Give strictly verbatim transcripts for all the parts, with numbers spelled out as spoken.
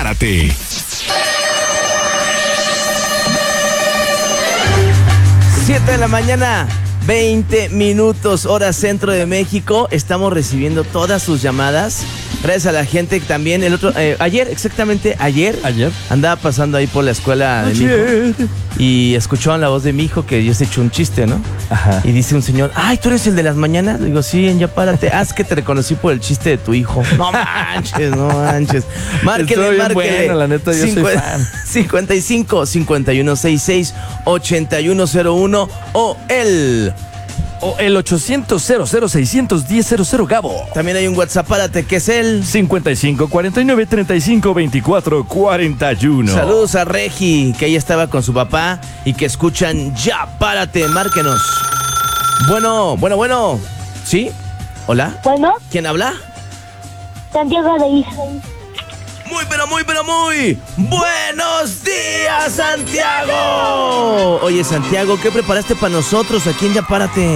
Párate. siete de la mañana, veinte minutos, hora centro de México. Estamos recibiendo todas sus llamadas. Gracias a la gente que también, el otro, eh, ayer, exactamente ayer, Ayer. andaba pasando ahí por la escuela de mi hijo y escucharon la voz de mi hijo que yo se echó un chiste, ¿no? Ajá. Y dice un señor, ay, ¿tú eres el de las mañanas? Le digo, sí, en Ya Párate. Haz que te reconocí por el chiste de tu hijo. No manches, no manches. Márquele, Estuvo bien márquele. bueno, la neta, yo soy fan. cincuenta y cinco, cincuenta y uno sesenta y seis, ochenta y uno cero uno o el... O el ochocientos, cero cero, seiscientos diez, cero cero, Gabo. También hay un WhatsApp, párate, que es el... cincuenta y cinco, cuarenta y nueve, treinta y cinco, veinticuatro, cuarenta y uno. Saludos a Regi, que ella estaba con su papá y que escuchan Ya Párate, márquenos. Bueno, bueno, bueno. ¿Sí? ¿Hola? Bueno, ¿Quién habla? Santiago de Isa. Muy, pero muy, pero muy buenos días, Santiago. Oye, Santiago, ¿qué preparaste para nosotros aquí en Ya Párate?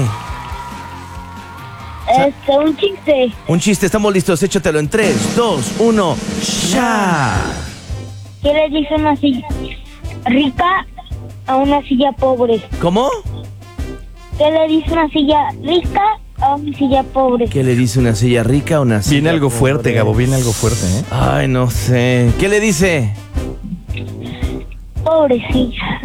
Este, un chiste. Un chiste, estamos listos, échatelo en tres, dos, uno, ya. ¿Qué le dice una silla rica a una silla pobre? ¿Cómo? ¿Qué le dice una silla rica a una silla pobre? ¿Qué le dice una silla rica a una silla Viene algo pobre? fuerte, Gabo, viene algo fuerte, ¿eh? Ay, no sé. ¿Qué le dice? Pobrecilla.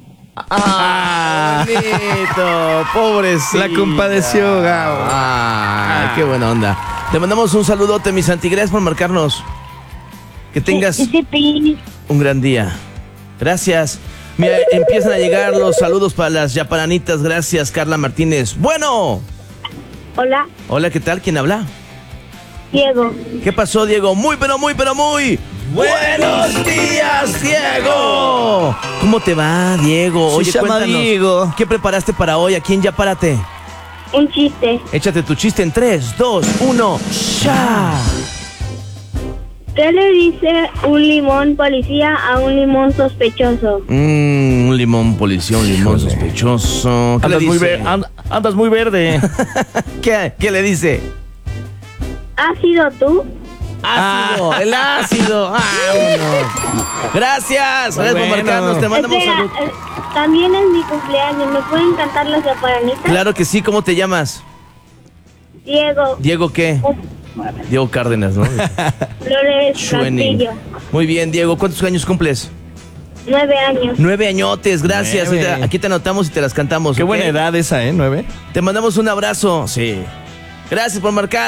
¡Ah! Bonito, pobrecito. La compadeció, Gabo. Ay, qué buena onda. Te mandamos un saludote, mi Santi. Gracias por marcarnos. Que tengas Sí, sí, sí. un gran día. Gracias. Mira, empiezan a llegar los saludos para las yaparanitas. Gracias, Carla Martínez. Bueno. Hola, Hola, ¿qué tal? ¿Quién habla? Diego. ¿Qué pasó, Diego? Muy, pero muy, pero muy... ¡Buenos días, Diego! ¿Cómo te va, Diego? Se Oye, llama cuéntanos, Diego. ¿qué preparaste para hoy? Aquí en Ya Párate. Un chiste. Échate tu chiste en tres, dos, uno, ¡ya! ¿Qué le dice un limón policía a un limón sospechoso? Mmm, un limón policía, un limón Híjole. sospechoso. ¿Qué le Andas muy, dice? ver- and- andas muy verde. ¿Qué, ¿Qué le dice? ¿Has sido tú? Ácido, el ácido. ¡Vámonos! Gracias, gracias por Bueno. marcarnos. Te mandamos Espera, salud. eh, también es mi cumpleaños. ¿Me pueden cantar las yaparanitas? Claro que sí, ¿cómo te llamas? Diego. ¿Diego qué? Diego Cárdenas, ¿no? Flores Schwenning. Castillo. Muy bien, Diego. ¿Cuántos años cumples? Nueve años. Nueve añotes, gracias. Nueve. Ahorita- Aquí te anotamos y te las cantamos. Qué ¿ok? buena edad esa, ¿eh? Nueve. Te mandamos un abrazo. Sí. Gracias por marcar.